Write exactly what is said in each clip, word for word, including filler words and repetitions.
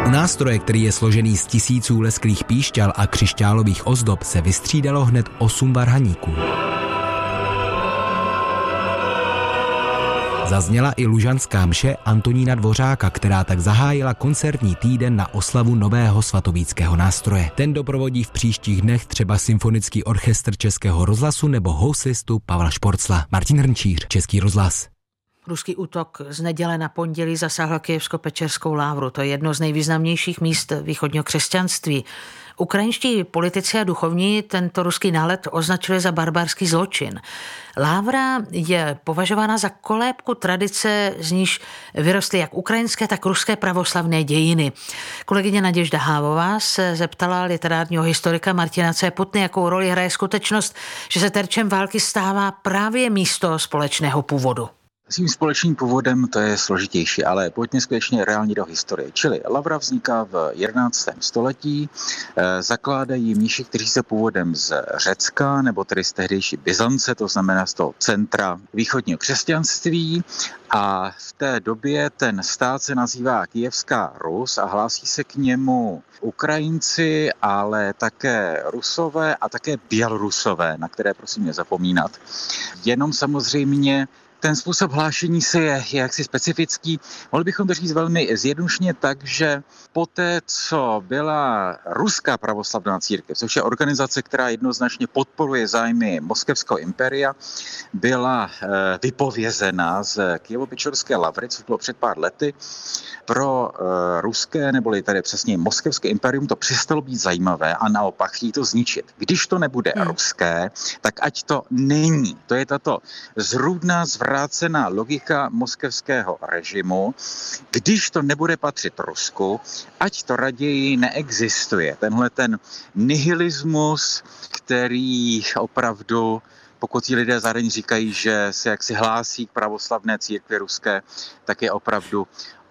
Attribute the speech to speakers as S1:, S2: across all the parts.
S1: U nástroje, který je složený z tisíců lesklých píšťal a křišťálových ozdob, se vystřídalo hned osm varhaníků. Zazněla i lužanská mše Antonína Dvořáka, která tak zahájila koncertní týden na oslavu nového svatovíckého nástroje. Ten doprovodí v příštích dnech třeba Symfonický orchestr Českého rozhlasu nebo houslistu Pavla Šporcla. Martin Hrnčíř, Český rozhlas.
S2: Ruský útok z neděle na pondělí zasáhl Kyjevsko-Pečerskou lávru. To je jedno z nejvýznamnějších míst východního křesťanství. Ukrajinští politici a duchovní tento ruský nálet označili za barbarský zločin. Lávra je považována za kolébku tradice, z níž vyrostly jak ukrajinské, tak ruské pravoslavné dějiny. Kolegyně Naděžda Hávová se zeptala literárního historika Martina C. Putny, jakou roli hraje skutečnost, že se terčem války stává právě místo společného původu.
S3: Svým společným původem to je složitější, ale pojďme skutečně reálně do historie. Čili Lavra vzniká v jedenáctém století, e, zakládají mniši, kteří se původem z Řecka, nebo tedy z tehdejší Byzance, to znamená z toho centra východního křesťanství. A v té době ten stát se nazývá Kyjevská Rus a hlásí se k němu Ukrajinci, ale také Rusové a také Bělorusové, na které prosím nezapomínat. Jenom samozřejmě ten způsob hlášení se je, je jaksi specifický. Mohli bychom to říct velmi zjednodušeně tak, že poté, co byla Ruská pravoslavná církev, což je organizace, která jednoznačně podporuje zájmy Moskevského impéria, byla e, vypovězena z Kyjevo-Pečerské lavry, což bylo před pár lety, pro e, ruské, neboli tady přesně Moskevské impérium to přestalo být zajímavé a naopak chtějí to zničit. Když to nebude hmm. ruské, tak ať to není. To je tato zrůdná zvrácená logika moskevského režimu. Když to nebude patřit Rusku, ať to raději neexistuje. Tenhle ten nihilismus, který opravdu, pokud ti lidé zároveň říkají, že se jaksi hlásí k pravoslavné církvi ruské, tak je opravdu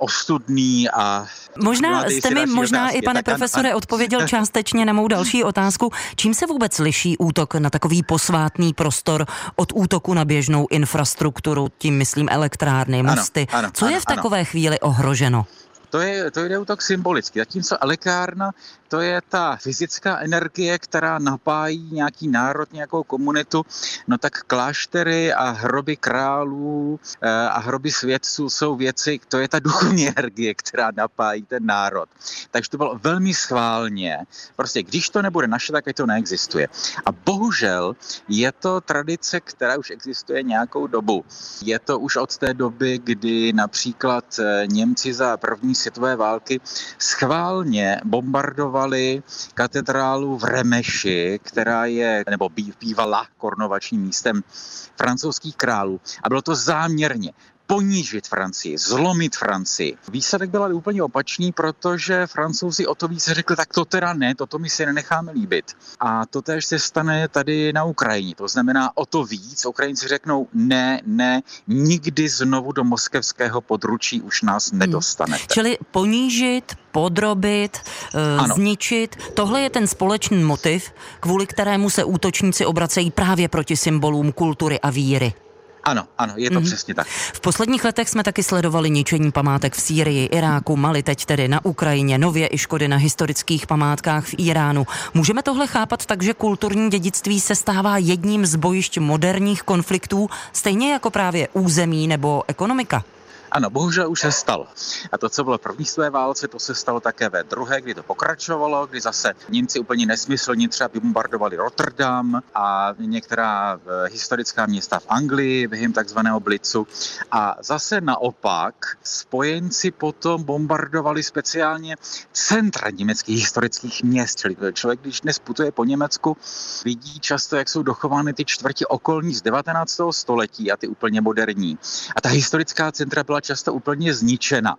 S3: ostudný a...
S4: Možná jste mi, možná otázky, i pane profesore, an... odpověděl částečně na mou další otázku. Čím se vůbec liší útok na takový posvátný prostor od útoku na běžnou infrastrukturu, tím myslím elektrárny, mosty? Ano, ano, Co ano, je v takové ano. chvíli ohroženo?
S3: To je, to je útok symbolický. Zatímco elektrárna, to je ta fyzická energie, která napájí nějaký národ, nějakou komunitu, no tak kláštery a hroby králů a hroby svědců jsou věci, to je ta duchovní energie, která napájí ten národ. Takže to bylo velmi schválně. Prostě když to nebude naše, tak to neexistuje. A bohužel je to tradice, která už existuje nějakou dobu. Je to už od té doby, kdy například Němci za první světové války schválně bombardovali katedrálu v Remeši, která je, nebo bývala korunovačním místem francouzských králů. A bylo to záměrně ponížit Francii, zlomit Francii. Výsledek byl úplně opačný, protože Francouzi o to více řekli, tak to teda ne, toto my si nenecháme líbit. A to též se stane tady na Ukrajině. To znamená o to víc. Ukrajinci řeknou ne, ne, nikdy znovu do moskevského područí už nás hmm. nedostanete.
S4: Čili ponížit, podrobit, e, zničit. Tohle je ten společný motiv, kvůli kterému se útočníci obracejí právě proti symbolům kultury a víry.
S3: Ano, ano, je to mm. přesně tak.
S4: V posledních letech jsme taky sledovali ničení památek v Sýrii, Iráku, Mali, teď tedy na Ukrajině, nově i škody na historických památkách v Íránu. Můžeme tohle chápat tak, že kulturní dědictví se stává jedním z bojišť moderních konfliktů, stejně jako právě území nebo ekonomika?
S3: Ano, bohužel už se stalo. A to, co bylo v první světové válce, to se stalo také ve druhé, kdy to pokračovalo, kdy zase Němci úplně nesmyslně třeba bombardovali Rotterdam a některá historická města v Anglii během takzvaného blicu. A zase naopak spojenci potom bombardovali speciálně centra německých historických měst. Čili člověk, když dnes putuje po Německu, vidí často, jak jsou dochovány ty čtvrti okolní z devatenáctého století a ty úplně moderní. A ta historická centra byla často úplně zničena.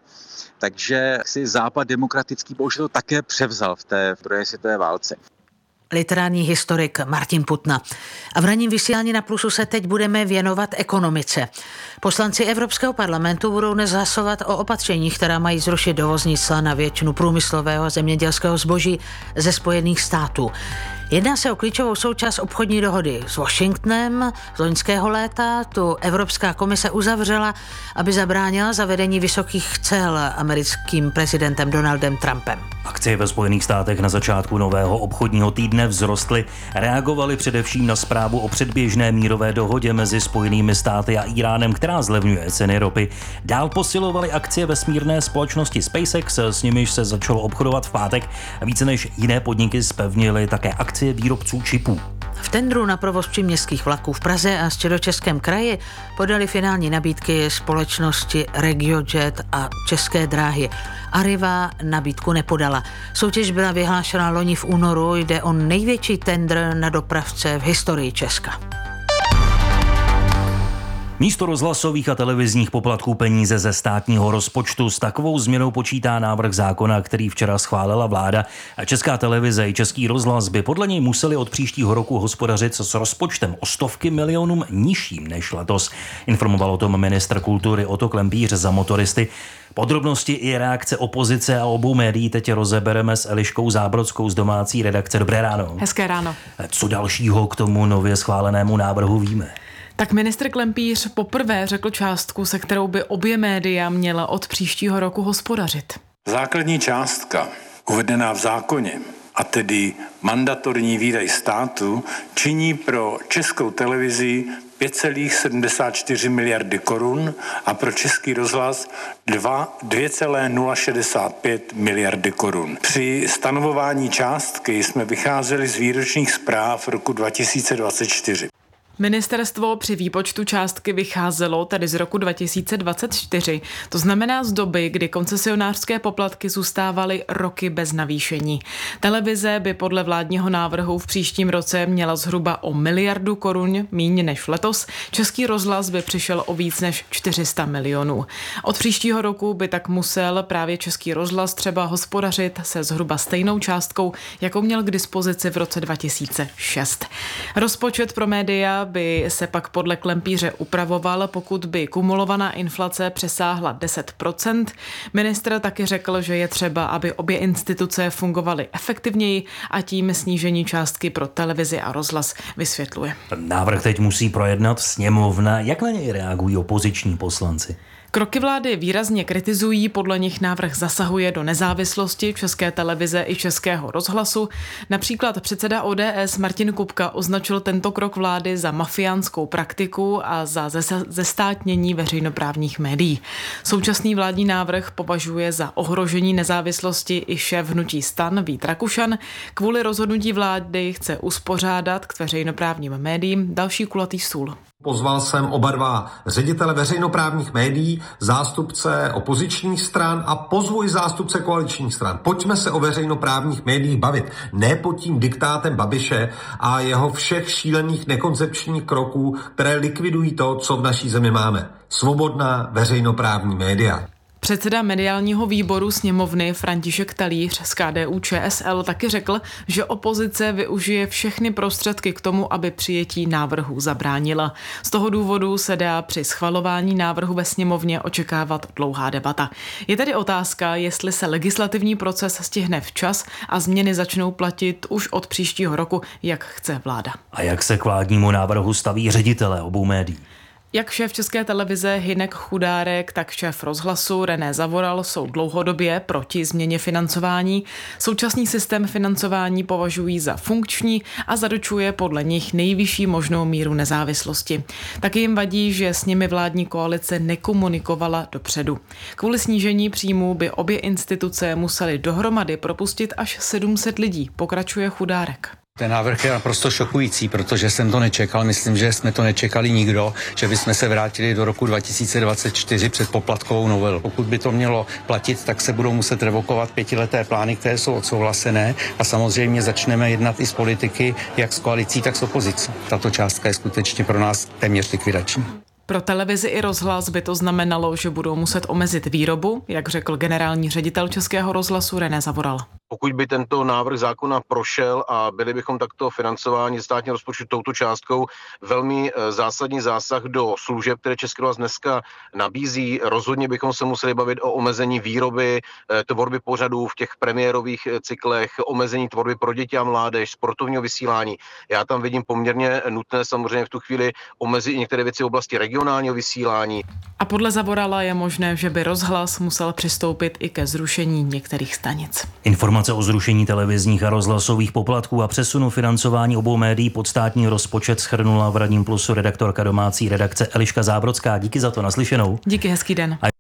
S3: Takže si Západ demokratický bohužel to také převzal v té druhé světové válce.
S2: Literární historik Martin Putna. A v ranním vysílání na Plusu se teď budeme věnovat ekonomice. Poslanci Evropského parlamentu budou dnes hlasovat o opatřeních, která mají zrušit dovozní cla na většinu průmyslového a zemědělského zboží ze Spojených států. Jedná se o klíčovou součást obchodní dohody s Washingtonem z loňského léta. Tu Evropská komise uzavřela, aby zabránila zavedení vysokých cel americkým prezidentem Donaldem Trumpem.
S5: Akcie ve Spojených státech na začátku nového obchodního týdne vzrostly. Reagovaly především na zprávu o předběžné mírové dohodě mezi Spojenými státy a Iránem, která zlevňuje ceny ropy. Dál posilovaly akcie vesmírné společnosti SpaceX, s nimiž se začalo obchodovat v pátek. Více než jiné podniky zpevnily také akcie výrobců čipů.
S2: V tendru na provoz příměstských vlaků v Praze a Středočeském kraji podali finální nabídky společnosti RegioJet a České dráhy. Arriva nabídku nepodala. Soutěž byla vyhlášena loni v únoru, jde o největší tendr na dopravce v historii Česka.
S5: Místo rozhlasových a televizních poplatků peníze ze státního rozpočtu. S takovou změnou počítá návrh zákona, který včera schválila vláda. Česká televize i Český rozhlas by podle něj museli od příštího roku hospodařit s rozpočtem o stovky milionům nižším než letos. Informoval o tom ministr kultury Otto Klempíř za Motoristy. Podrobnosti i reakce opozice a obou médií teď rozebereme s Eliškou Zábrodskou z domácí redakce. Dobré ráno.
S6: Hezké ráno.
S5: Co dalšího k tomu nově schválenému návrhu víme?
S6: Tak ministr Klempíř poprvé řekl částku, se kterou by obě média měla od příštího roku hospodařit.
S7: Základní částka uvedená v zákoně, a tedy mandatorní výdaj státu, činí pro Českou televizi pět celá sedmdesát čtyři miliardy korun a pro Český rozhlas dvě celá nula šedesát pět miliardy korun. Při stanovování částky jsme vycházeli z výročních zpráv roku dva tisíce dvacet čtyři.
S6: Ministerstvo při výpočtu částky vycházelo tedy z roku dva tisíce dvacet čtyři, to znamená z doby, kdy koncesionářské poplatky zůstávaly roky bez navýšení. Televize by podle vládního návrhu v příštím roce měla zhruba o miliardu korun míň než letos, Český rozhlas by přišel o víc než čtyři sta milionů. Od příštího roku by tak musel právě Český rozhlas třeba hospodařit se zhruba stejnou částkou, jakou měl k dispozici v roce dva tisíce šest. Rozpočet pro média by se pak podle Klempíře upravoval, pokud by kumulovaná inflace přesáhla deset procent. Ministr taky řekl, že je třeba, aby obě instituce fungovaly efektivněji a tím snížení částky pro televizi a rozhlas vysvětluje.
S5: Návrh teď musí projednat sněmovna. Jak na něj reagují opoziční poslanci?
S6: Kroky vlády výrazně kritizují, podle nich návrh zasahuje do nezávislosti České televize i Českého rozhlasu. Například předseda O D S Martin Kupka označil tento krok vlády za mafiánskou praktiku a za zestátnění veřejnoprávních médií. Současný vládní návrh považuje za ohrožení nezávislosti i šéf hnutí STAN Vít Rakušan. Kvůli rozhodnutí vlády chce uspořádat k veřejnoprávním médiím další kulatý stůl.
S8: Pozval jsem oba dva ředitele veřejnoprávních médií, zástupce opozičních stran a pozvu i zástupce koaličních stran. Pojďme se o veřejnoprávních médiích bavit. Ne pod tím diktátem Babiše a jeho všech šílených nekoncepčních kroků, které likvidují to, co v naší zemi máme. Svobodná veřejnoprávní média.
S6: Předseda mediálního výboru sněmovny František Talíř z K D U Č S L taky řekl, že opozice využije všechny prostředky k tomu, aby přijetí návrhu zabránila. Z toho důvodu se dá při schvalování návrhu ve sněmovně očekávat dlouhá debata. Je tedy otázka, jestli se legislativní proces stihne včas a změny začnou platit už od příštího roku, jak chce vláda.
S5: A jak se k vládnímu návrhu staví ředitelé obou médií?
S6: Jak šéf České televize Hynek Chudárek, tak šéf rozhlasu René Zavoral jsou dlouhodobě proti změně financování. Současný systém financování považují za funkční a zaručuje podle nich nejvyšší možnou míru nezávislosti. Taky jim vadí, že s nimi vládní koalice nekomunikovala dopředu. Kvůli snížení příjmů by obě instituce musely dohromady propustit až sedm set lidí, pokračuje Chudárek.
S9: Ten návrh je naprosto šokující, protože jsem to nečekal, myslím, že jsme to nečekali nikdo, že bychom se vrátili do roku dva tisíce dvacet čtyři před poplatkovou novelu. Pokud by to mělo platit, tak se budou muset revokovat pětileté plány, které jsou odsouhlasené a samozřejmě začneme jednat i s politiky, jak s koalicí, tak s opozicí. Tato částka je skutečně pro nás téměř likvidační.
S6: Pro televizi i rozhlas by to znamenalo, že budou muset omezit výrobu, jak řekl generální ředitel Českého rozhlasu René Zavoral.
S10: Pokud by tento návrh zákona prošel a byli bychom takto financováni ze státního rozpočtu touto částkou, velmi zásadní zásah do služeb, které Český rozhlas dneska nabízí. Rozhodně bychom se museli bavit o omezení výroby, tvorby pořadů v těch premiérových cyklech, omezení tvorby pro děti a mládež, sportovního vysílání. Já tam vidím poměrně nutné samozřejmě v tu chvíli omezit i některé věci v oblasti regionálního vysílání.
S6: A podle Zavorala je možné, že by rozhlas musel přistoupit i ke zrušení některých stanic.
S5: Informace o zrušení televizních a rozhlasových poplatků a přesunu financování obou médií pod státní rozpočet shrnula v Ranním plusu redaktorka domácí redakce Eliška Zábrodská. Díky za to, naslyšenou.
S6: Díky, hezký den. A...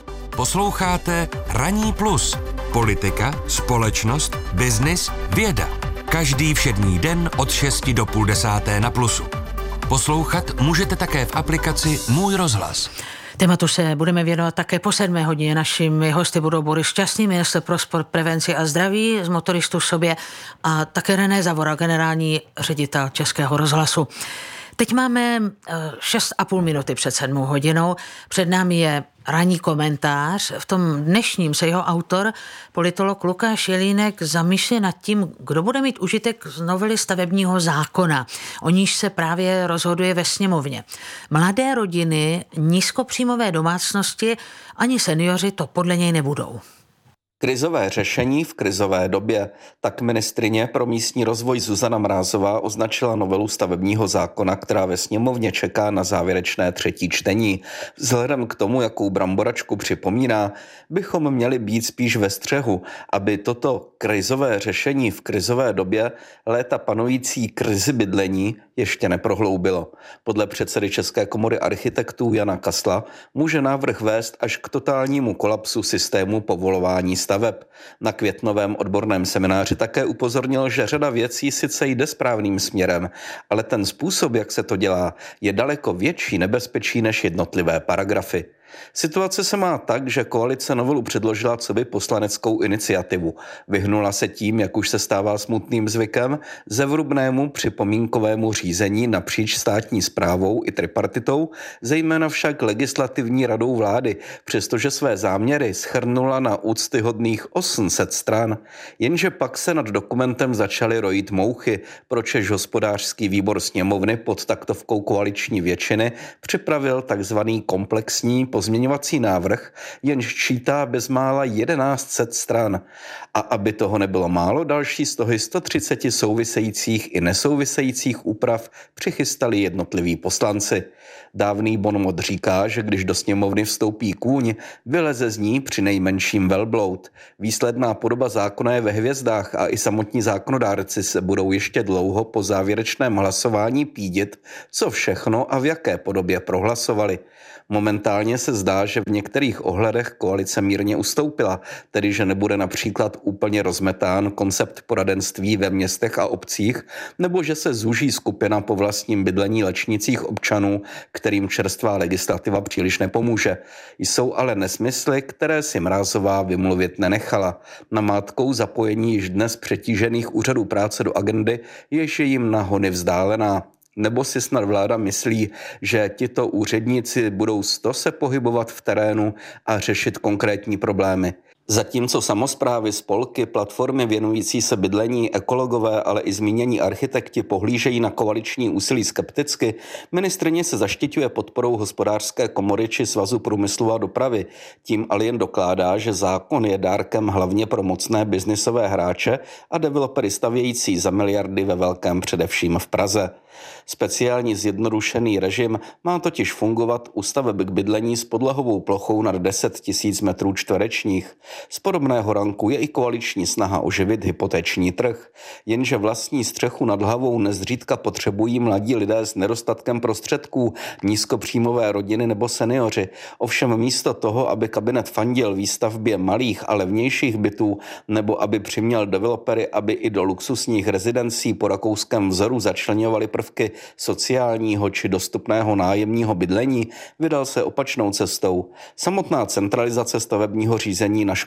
S11: Posloucháte Ranní plus. Politika, společnost, biznis, věda. Každý všední den od šesti do půl desáté na Plusu. Poslouchat můžete také v aplikaci Můj rozhlas.
S2: Tématu se budeme věnovat také po sedmé hodině. Našimi hosty budou Boris Šťastný, ministr pro sport, prevenci a zdraví, z Motoristů sobě, a také René Zavora, generální ředitel Českého rozhlasu. Teď máme šest a půl minuty před sedmou hodinou. Před námi je ranní komentář. V tom dnešním se jeho autor, politolog Lukáš Jelínek, zamýšlí nad tím, kdo bude mít užitek z novely stavebního zákona, o níž se právě rozhoduje ve sněmovně. Mladé rodiny, nízkopříjmové domácnosti ani seniori to podle něj nebudou.
S12: Krizové řešení v krizové době. Tak ministryně pro místní rozvoj Zuzana Mrázová označila novelu stavebního zákona, která ve sněmovně čeká na závěrečné třetí čtení. Vzhledem k tomu, jakou bramboračku připomíná, bychom měli být spíš ve střehu, aby toto krizové řešení v krizové době léta panující krizi bydlení ještě neprohloubilo. Podle předsedy České komory architektů Jana Kasla může návrh vést až k totálnímu kolapsu systému povolování staveb. Na květnovém odborném semináři také upozornil, že řada věcí sice jde správným směrem, ale ten způsob, jak se to dělá, je daleko větší nebezpečí než jednotlivé paragrafy. Situace se má tak, že koalice novelu předložila coby poslaneckou iniciativu. Vyhnula se tím, jak už se stává smutným zvykem, zevrubnému připomínkovému řízení napříč státní správou i tripartitou, zejména však legislativní radou vlády, přestože své záměry shrnula na úctyhodných osm set stran. Jenže pak se nad dokumentem začaly rojit mouchy, pročež hospodářský výbor sněmovny pod taktovkou koaliční většiny připravil takzvaný komplexní pozměňovací návrh, jenž čítá bezmála jedenáct set stran. A aby toho nebylo málo, další z toho sto třicet souvisejících i nesouvisejících úprav přichystali jednotliví poslanci. Dávný bonmot říká, že když do sněmovny vstoupí kůň, vyleze z ní při nejmenším velbloud. Výsledná podoba zákona je ve hvězdách a i samotní zákonodárci se budou ještě dlouho po závěrečném hlasování pídit, co všechno a v jaké podobě prohlasovali. Momentálně se zdá, že v některých ohledech koalice mírně ustoupila, tedy že nebude například úplně rozmetán koncept poradenství ve městech a obcích, nebo že se zúží skupina po vlastním bydlení lečnicích občanů, kterým čerstvá legislativa příliš nepomůže. Jsou ale nesmysly, které si Mrázová vymluvit nenechala. Namátkou zapojení již dnes přetížených úřadů práce do agendy, jež je jim na hony vzdálená. Nebo si snad vláda myslí, že tito úředníci budou sto se pohybovat v terénu a řešit konkrétní problémy. Zatímco samosprávy, spolky, platformy věnující se bydlení, ekologové, ale i zmínění architekti pohlížejí na koaliční úsilí skepticky, ministryně se zaštiťuje podporou Hospodářské komory či Svazu průmyslu a dopravy. Tím ale jen dokládá, že zákon je dárkem hlavně pro mocné biznisové hráče a developery stavějící za miliardy ve velkém především v Praze. Speciální zjednodušený režim má totiž fungovat u staveb k bydlení s podlahovou plochou nad deset tisíc metrů čtverečních. Z podobného ranku je i koaliční snaha oživit hypoteční trh, jenže vlastní střechu nad hlavou nezřídka potřebují mladí lidé s nedostatkem prostředků, nízkopříjmové rodiny nebo seniori. Ovšem místo toho, aby kabinet fandil výstavbě malých a levnějších bytů nebo aby přiměl developery, aby i do luxusních rezidencí po rakouském vzoru začleňovali prvky sociálního či dostupného nájemního bydlení, vydal se opačnou cestou. Samotná centralizace stavebního řízení na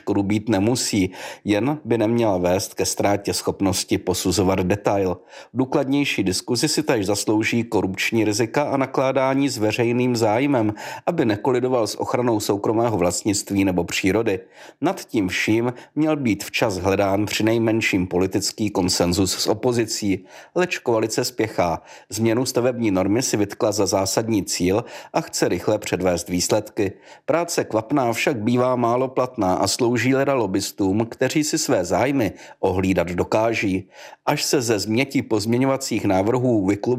S12: škodu být nemusí, jen by neměla vést ke ztrátě schopnosti posuzovat detail. Důkladnější diskuzi si též zaslouží korupční rizika a nakládání s veřejným zájmem, aby nekolidoval s ochranou soukromého vlastnictví nebo přírody. Nad tím vším měl být včas hledán přinejmenším politický konsenzus s opozicí, leč koalice spěchá. Změnu stavební normy si vytkla za zásadní cíl a chce rychle předvést výsledky. Práce kvapná však bývá málo platná a slouží leda lobbystům, kteří si své zájmy ohlídat dokáží. Až se ze změti pozměňovacích návrhů vyklubí